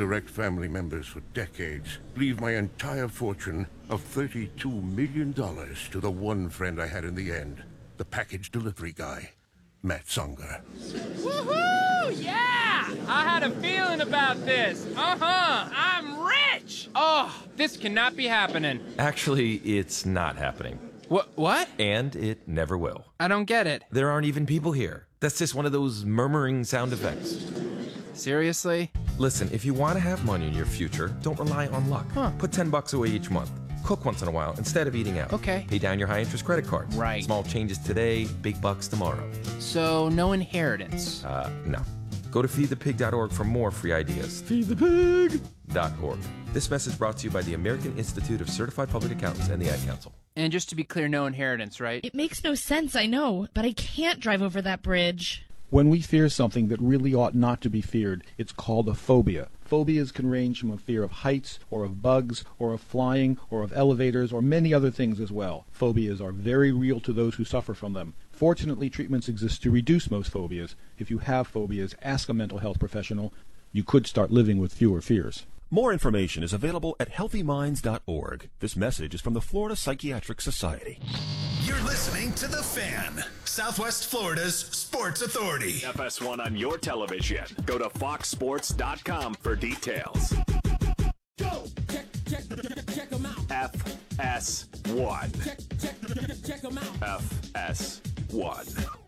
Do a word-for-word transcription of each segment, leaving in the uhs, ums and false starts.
direct family members for decades, leave my entire fortune of thirty-two million dollars to the one friend I had in the end, the package delivery guy, Matt Songer. Woohoo! Yeah! I had a feeling about this. Uh-huh. I'm rich! Oh, this cannot be happening. Actually, it's not happening. What? What? And it never will. I don't get it. There aren't even people here. That's just one of those murmuring sound effects. Seriously? Listen, if you want to have money in your future, don't rely on luck. Huh. Put ten bucks away each month. Cook once in a while instead of eating out. Okay. Pay down your high-interest credit cards. Right. Small changes today, big bucks tomorrow. So, no inheritance? Uh, no. Go to feed the pig dot org for more free ideas. Feed the pig! Dot org. This message brought to you by the American Institute of Certified Public Accountants and the Ad Council. And just to be clear, no inheritance, right? It makes no sense, I know, but I can't drive over that bridge. When we fear something that really ought not to be feared, it's called a phobia. Phobias can range from a fear of heights, or of bugs, or of flying, or of elevators, or many other things as well. Phobias are very real to those who suffer from them. Fortunately, treatments exist to reduce most phobias. If you have phobias, ask a mental health professional. You could start living with fewer fears. More information is available at healthy minds dot org. This message is from the Florida Psychiatric Society. You're listening to The Fan, Southwest Florida's sports authority. F S one on your television. Go to fox sports dot com for details. Go! Check, check, check them out. F S one. Check, check, check them out. F S one.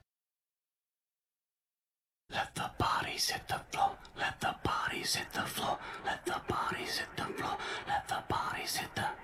Let the bodies hit the floor. Let the bodies hit the floor. Let the bodies hit the floor. Let the bodies hit the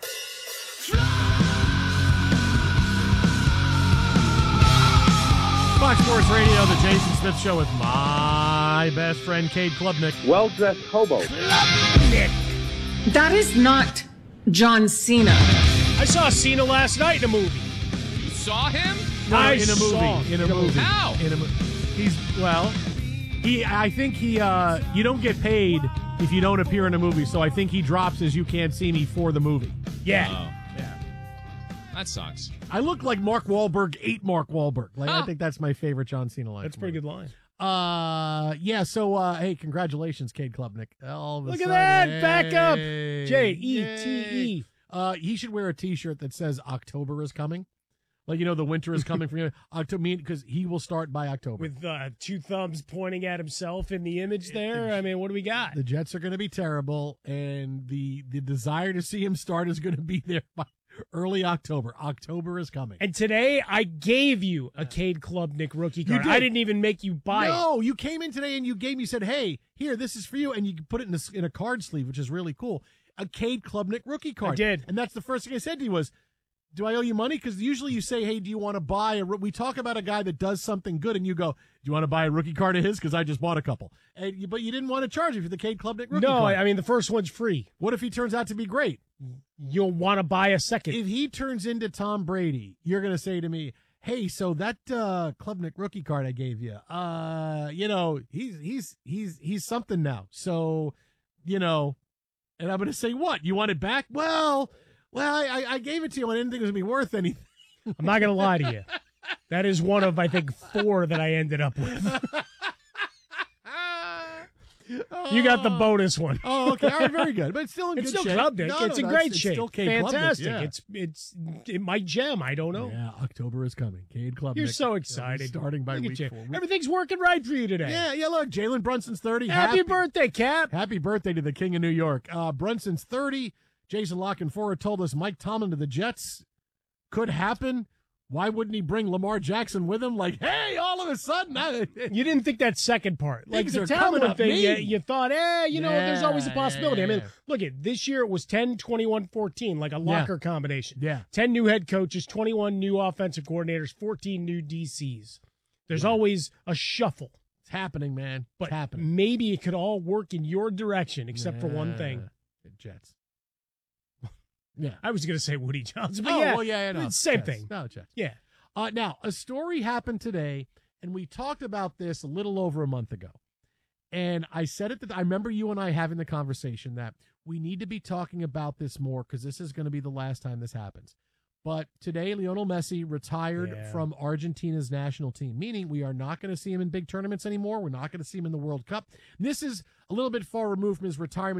Fox Sports Radio, the Jason Smith Show with my best friend, Cade Klubnik. Well-dressed hobo. Klubnik! That is not John Cena. I saw Cena last night in a movie. You saw him? No, I in a movie. saw In a movie. How? In a mo- He's, well, he. I think he, uh, you don't get paid if you don't appear in a movie, so I think he drops as You Can't See Me for the movie. Yeah. Oh, yeah. That sucks. I look like Mark Wahlberg ate Mark Wahlberg. Like, Huh. I think that's my favorite John Cena line. That's a pretty good line. Uh, yeah, so, uh, hey, congratulations, Cade Klubnik. All of a Look at sudden, that. Back up. hey, J E T E. yay. Uh, he should wear a T-shirt that says October is coming. Like, you know, the winter is coming for you. October, because he will start by October. With uh, two thumbs pointing at himself in the image there. I mean, what do we got? The Jets are going to be terrible, and the the desire to see him start is going to be there by early October. October is coming. And today, I gave you a Cade Klubnik rookie card. did. I didn't even make you buy it. No, you came in today and you gave me, you said, hey, here, this is for you, and you put it in a, in a card sleeve, which is really cool. A Cade Klubnik rookie card. I did. And that's the first thing I said to you was, do I owe you money? Because usually you say, hey, do you want to buy a, we talk about a guy that does something good, and you go, do you want to buy a rookie card of his? Because I just bought a couple. And you, but you didn't want to charge me for the Cade Klubnik rookie No, card. I mean, the first one's free. What if he turns out to be great? You'll want to buy a second. If he turns into Tom Brady, you're going to say to me, hey, so that uh, Klubnik rookie card I gave you, uh, you know, he's he's he's he's something now. So, you know, and I'm going to say, what? You want it back? Well, well, I, I gave it to you. I didn't think it was going to be worth anything. I'm not going to lie to you. That is one of, I think, four that I ended up with. You got the bonus one. Oh, okay. All right, very good. But it's still in it's good still shape. Klubnik. No, it's no, in no, great it's shape. Still Cade Fantastic. Klubnik, yeah. It's it's it might gem. I don't know. Yeah, October is coming. Cade Klubnik. You're so excited. Starting by Look at week you. four. Everything's working right for you today. Yeah, yeah, look, Jalen Brunson's thirty. Happy, Happy birthday, Cap. Happy birthday to the King of New York. Uh, Brunson's thirty. Jason Lockenfora told us Mike Tomlin to the Jets could happen. Why wouldn't he bring Lamar Jackson with him? Like, hey, all of a sudden. I, you didn't think that second part. Like Things the are coming Tomlin up thing, me. you, you thought, eh, you know, Yeah, there's always a possibility. yeah, I mean, yeah. look at this year it was ten, twenty-one, fourteen, like a locker combination. Yeah. ten new head coaches, twenty-one new offensive coordinators, fourteen new D Cs. There's Yeah. always a shuffle. It's happening, man. But it's happening. maybe it could all work in your direction except for one thing. Yeah. Jets. Yeah. I was going to say Woody Johnson, but oh, yeah, well, yeah, yeah, no, it's the same Jets. thing. No, Jets. Yeah. Uh, now, a story happened today, and we talked about this a little over a month ago. And I said it that I remember you and I having the conversation that we need to be talking about this more because this is going to be the last time this happens. But today, Lionel Messi retired Yeah. from Argentina's national team, meaning we are not going to see him in big tournaments anymore. We're not going to see him in the World Cup. This is a little bit far removed from his retirement.